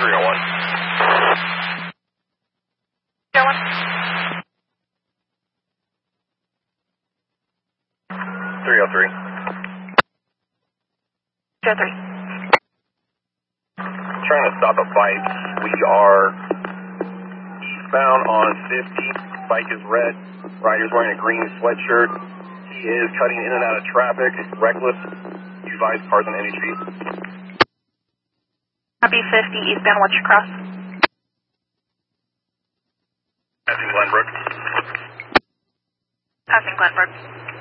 301. 301. 303. 303. Trying to stop a bike. We are eastbound on 50. Bike is red. Rider's wearing a green sweatshirt. He is cutting in and out of traffic. Reckless. Advise cars on any street. Copy 50 eastbound, what's your cross? Passing Glenbrook. Passing Glenbrook.